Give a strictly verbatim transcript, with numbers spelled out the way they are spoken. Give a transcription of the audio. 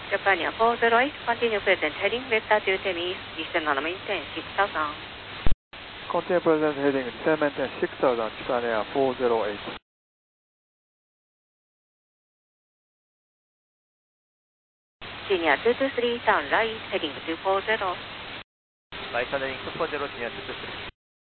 Japan four zero eight, continue present heading, vector to Temis, descend on maintain six thousand. Continue present heading, descend maintain six thousand, Japan Air four zero eight. Senior two two three, turn right, heading two four zero. Right turning two four zero, Senior two two three.